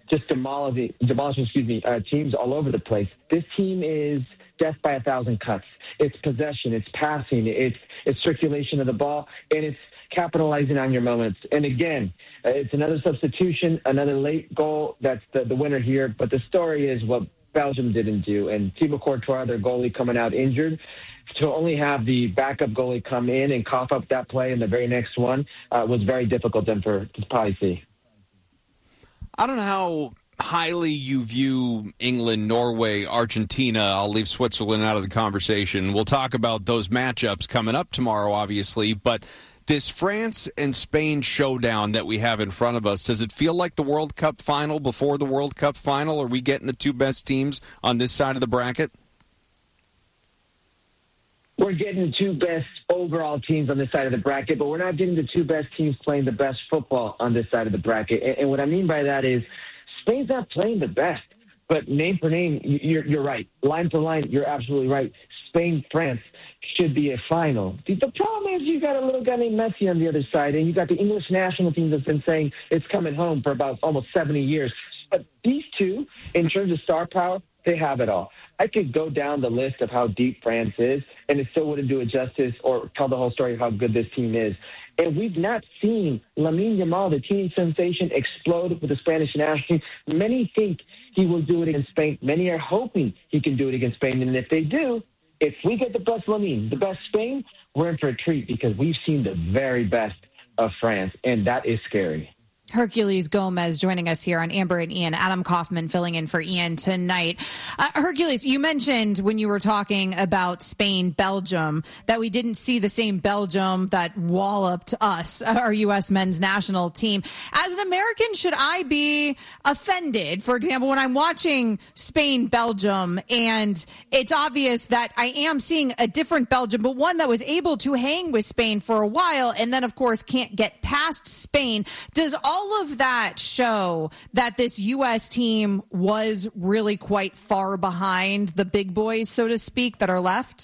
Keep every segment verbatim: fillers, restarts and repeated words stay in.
just demolishing, demolishing excuse me, uh, teams all over the place. This team is death by a thousand cuts. It's possession, it's passing, it's it's circulation of the ball, and it's capitalizing on your moments. And again, uh, it's another substitution, another late goal. That's the, the winner here. But the story is what Belgium didn't do. And Thibaut Courtois, their goalie, coming out injured, to only have the backup goalie come in and cough up that play in the very next one uh, was very difficult then for to probably see. I don't know how highly you view England, Norway, Argentina. I'll leave Switzerland out of the conversation. We'll talk about those matchups coming up tomorrow, obviously. But this France and Spain showdown that we have in front of us, does it feel like the World Cup final before the World Cup final? Are we getting the two best teams on this side of the bracket? We're getting the two best overall teams on this side of the bracket, but we're not getting the two best teams playing the best football on this side of the bracket. And, and what I mean by that is Spain's not playing the best, but name for name, you're, you're right. Line for line, you're absolutely right. Spain, France should be a final. The, the problem is you got a little guy named Messi on the other side, and you got the English national team that's been saying it's coming home for about almost seventy years. But these two, in terms of star power, they have it all. I could go down the list of how deep France is, and it still wouldn't do it justice or tell the whole story of how good this team is. And we've not seen Lamine Yamal, the teenage sensation, explode with the Spanish national team. Many think he will do it against Spain. Many are hoping he can do it against Spain. And if they do, if we get the best Lamine, the best Spain, we're in for a treat because we've seen the very best of France, and that is scary. Herculez Gomez joining us here on Amber and Ian. Adam Kaufman filling in for Ian tonight. Uh, Herculez, you mentioned when you were talking about Spain, Belgium, that we didn't see the same Belgium that walloped us, our U S men's national team. As an American, should I be offended, for example, when I'm watching Spain, Belgium, and it's obvious that I am seeing a different Belgium, but one that was able to hang with Spain for a while and then, of course, can't get past Spain? Does all All of that show that this U S team was really quite far behind the big boys, so to speak, that are left?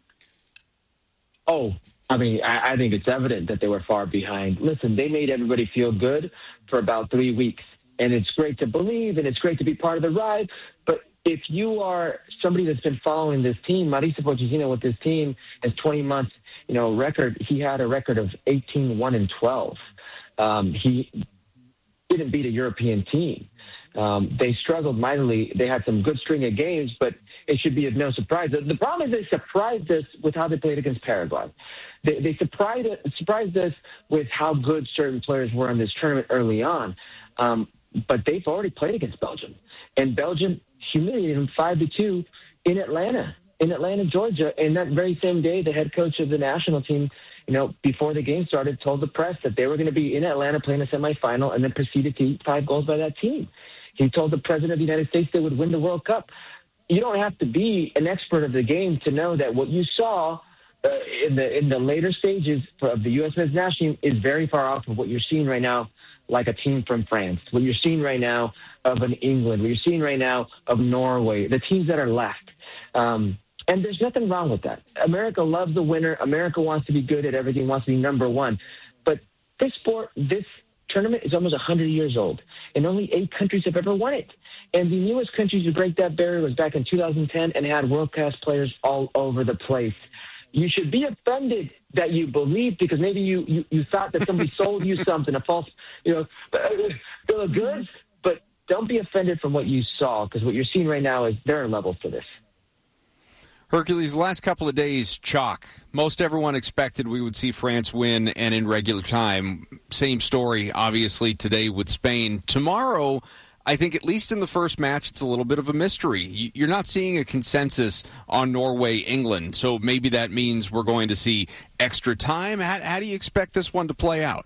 Oh, I mean, I, I think it's evident that they were far behind. Listen, they made everybody feel good for about three weeks, and it's great to believe, and it's great to be part of the ride, but if you are somebody that's been following this team, Mauricio Pochettino with this team, his twenty months, you know, record, he had a record of eighteen one and twelve. Um, he didn't beat a European team. Um, they struggled mightily. They had some good string of games, but it should be of no surprise. The, the problem is they surprised us with how they played against Paraguay. They, they surprised, surprised us with how good certain players were in this tournament early on. Um, but they've already played against Belgium. And Belgium humiliated them five to two in Atlanta, in Atlanta, Georgia. And that very same day, the head coach of the national team, you know, before the game started, told the press that they were going to be in Atlanta playing a semifinal and then proceeded to eat five goals by that team. He told the president of the United States they would win the World Cup. You don't have to be an expert of the game to know that what you saw uh, in the in the later stages of the U S men's national team is very far off of what you're seeing right now, like a team from France, what you're seeing right now of an England, what you're seeing right now of Norway, the teams that are left. Um, And there's nothing wrong with that. America loves the winner. America wants to be good at everything, wants to be number one. But this sport, this tournament is almost one hundred years old, and only eight countries have ever won it. And the newest country to break that barrier was back in two thousand ten and had world-class players all over the place. You should be offended that you believe because maybe you, you, you thought that somebody sold you something, a false, you know, bill of goods. But don't be offended from what you saw because what you're seeing right now is there are levels to this. Herculez, the last couple of days, chalk. Most everyone expected we would see France win and in regular time. Same story, obviously, today with Spain. Tomorrow, I think at least in the first match, it's a little bit of a mystery. You're not seeing a consensus on Norway, England, so maybe that means we're going to see extra time. How, how do you expect this one to play out?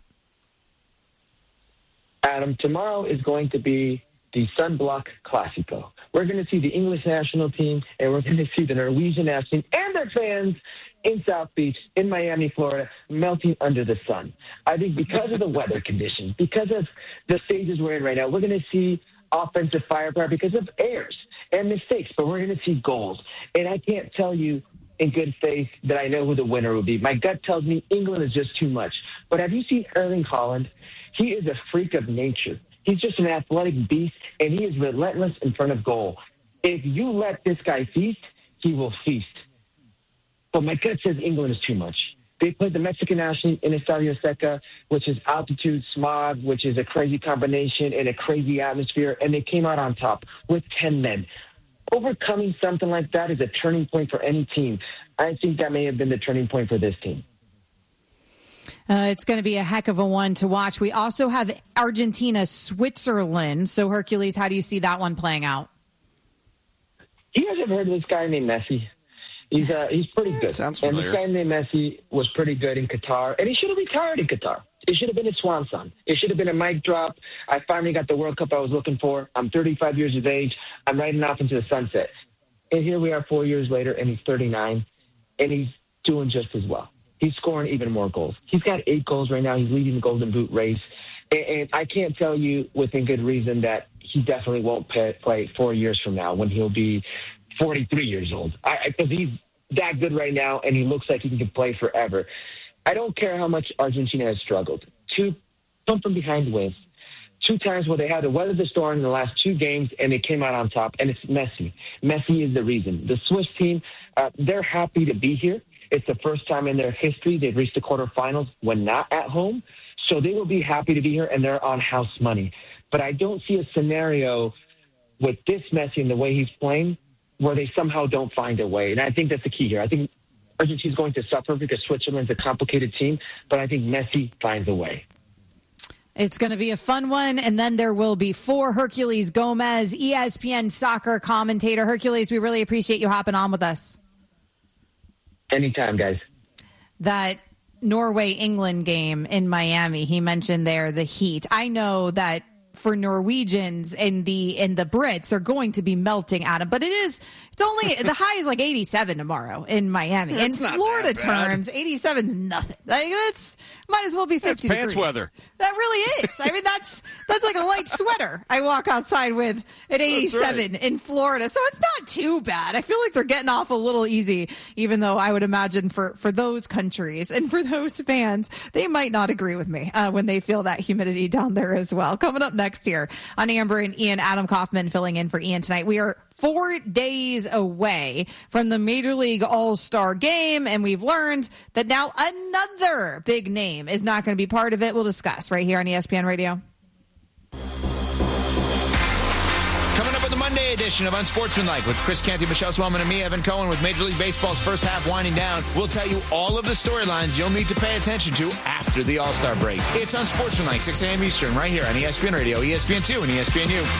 Adam, tomorrow is going to be the Sunblock Classico. We're going to see the English national team, and we're going to see the Norwegian national team and their fans in South Beach, in Miami, Florida, melting under the sun. I think because of the weather conditions, because of the stages we're in right now, we're going to see offensive firepower because of errors and mistakes, but we're going to see goals. And I can't tell you in good faith that I know who the winner will be. My gut tells me England is just too much. But have you seen Erling Haaland? He is a freak of nature. He's just an athletic beast, and he is relentless in front of goal. If you let this guy feast, he will feast. But my gut says England is too much. They played the Mexican national in Estadio Azteca, which is altitude, smog, which is a crazy combination and a crazy atmosphere, and they came out on top with ten men. Overcoming something like that is a turning point for any team. I think that may have been the turning point for this team. Uh, it's going to be a heck of a one to watch. We also have Argentina, Switzerland. So, Hercules, how do you see that one playing out? You guys ever heard of this guy named Messi? He's uh, he's pretty good. Sounds and familiar. this guy named Messi was pretty good in Qatar, and he should have retired in Qatar. It should have been a swan song. It should have been a mic drop. I finally got the World Cup I was looking for. I'm thirty-five years of age. I'm riding off into the sunset. And here we are four years later, and he's thirty-nine, and he's doing just as well. He's scoring even more goals. He's got eight goals right now. He's leading the Golden Boot race. And, and I can't tell you within good reason that he definitely won't pay, play four years from now when he'll be forty-three years old. Because he's that good right now, and he looks like he can play forever. I don't care how much Argentina has struggled. Two come from behind wins. Two times where they had to weather the storm in the last two games, and they came out on top, and it's Messi. Messi is the reason. The Swiss team, uh, they're happy to be here. It's the first time in their history they've reached the quarterfinals when not at home. So they will be happy to be here, and they're on house money. But I don't see a scenario with this Messi and the way he's playing where they somehow don't find a way. And I think that's the key here. I think Argentina's going to suffer because Switzerland's a complicated team, but I think Messi finds a way. It's going to be a fun one, and then there will be four. Hercules Gomez, E S P N soccer commentator. Hercules, we really appreciate you hopping on with us. Anytime, guys. That Norway-England game in Miami, he mentioned there the heat. I know that for Norwegians and the and the Brits are going to be melting at him, but it is it's only the high is like eighty-seven tomorrow in Miami. In Florida terms, eighty-seven is nothing. Like that's might as well be fifty that's pants degrees. Weather. That really is. I mean, that's that's like a light sweater I walk outside with at eighty-seven right. in Florida. So it's not too bad. I feel like they're getting off a little easy, even though I would imagine for, for those countries and for those fans, they might not agree with me uh, when they feel that humidity down there as well. Coming up next year on Amber and Ian, Adam Kaufman filling in for Ian tonight. We are four days away from the Major League All-Star Game, and we've learned that now another big name is not going to be part of it. We'll discuss right here on E S P N Radio. Coming up with the Monday edition of Unsportsmanlike with Chris Canty, Michelle Swellman, and me, Evan Cohen, with Major League Baseball's first half winding down. We'll tell you all of the storylines you'll need to pay attention to after the All-Star break. It's Unsportsmanlike, six a.m. Eastern, right here on E S P N Radio, E S P N two, and E S P N U.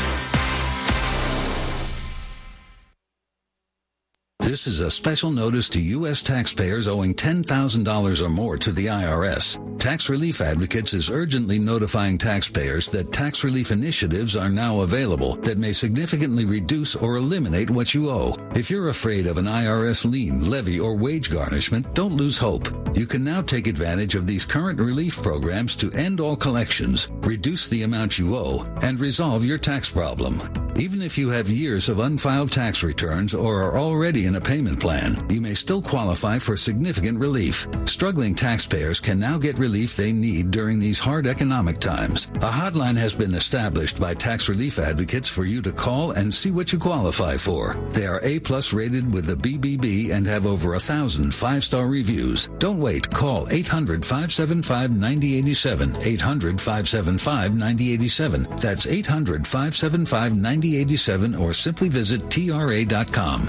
This is a special notice to U S taxpayers owing ten thousand dollars or more to the I R S. Tax Relief Advocates is urgently notifying taxpayers that tax relief initiatives are now available that may significantly reduce or eliminate what you owe. If you're afraid of an I R S lien, levy, or wage garnishment, don't lose hope. You can now take advantage of these current relief programs to end all collections, reduce the amount you owe, and resolve your tax problem. Even if you have years of unfiled tax returns or are already in a payment plan, you may still qualify for significant relief. Struggling taxpayers can now get relief they need during these hard economic times. A hotline has been established by Tax Relief Advocates for you to call and see what you qualify for. They are A-plus rated with the B B B and have over a thousand five-star reviews. Don't wait. Call eight hundred, five seven five, nine zero eight seven. eight hundred, five seven five, nine zero eight seven. That's eight hundred, five seven five, nine zero eight seven, or simply visit T R A dot com.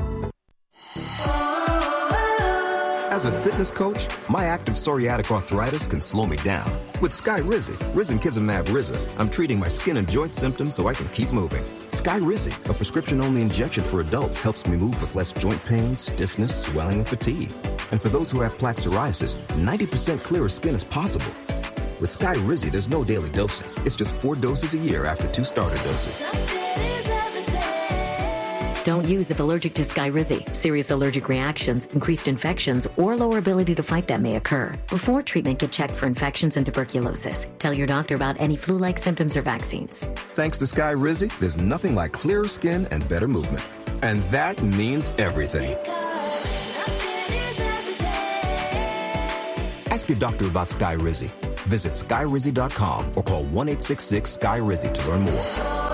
As a fitness coach, my active psoriatic arthritis can slow me down. With Skyrizi, Risankizumab Riza, I'm treating my skin and joint symptoms so I can keep moving. Skyrizi, a prescription-only injection for adults, helps me move with less joint pain, stiffness, swelling, and fatigue. And for those who have plaque psoriasis, ninety percent clearer skin is possible. With Skyrizi, there's no daily dosing. It's just four doses a year after two starter doses. Don't use if allergic to Skyrizi. Serious allergic reactions, increased infections, or lower ability to fight them may occur. Before treatment, get checked for infections and tuberculosis. Tell your doctor about any flu-like symptoms or vaccines. Thanks to Skyrizi, there's nothing like clearer skin and better movement. And that means everything. Ask your doctor about Skyrizi. Visit sky rizzy dot com or call one eight six six sky rizzy to learn more.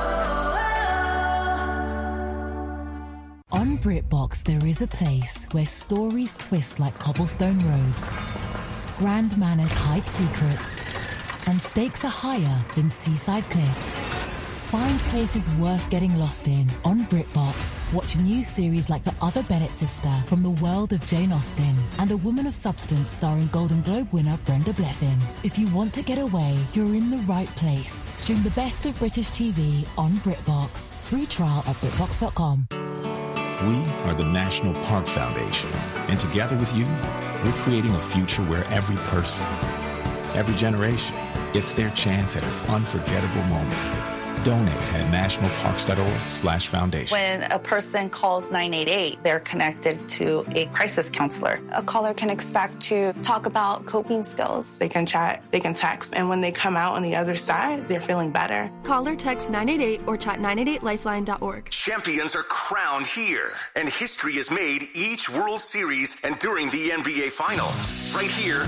On BritBox, there is a place where stories twist like cobblestone roads, grand manners hide secrets, and stakes are higher than seaside cliffs. Find places worth getting lost in on BritBox. Watch new series like The Other Bennett Sister from the world of Jane Austen and A Woman of Substance starring Golden Globe winner Brenda Blethyn. If you want to get away, you're in the right place. Stream the best of British T V on BritBox. Free trial at BritBox dot com. We are the National Park Foundation, and together with you, we're creating a future where every person, every generation, gets their chance at an unforgettable moment. Donate at nationalparks.org slash foundation. When a person calls nine eight eight, they're connected to a crisis counselor. A caller can expect to talk about coping skills. They can chat, they can text, and when they come out on the other side, they're feeling better. Call or text nine eight eight or chat nine eight eight lifeline dot org. Champions are crowned here, and history is made each World Series and during the N B A Finals. Right here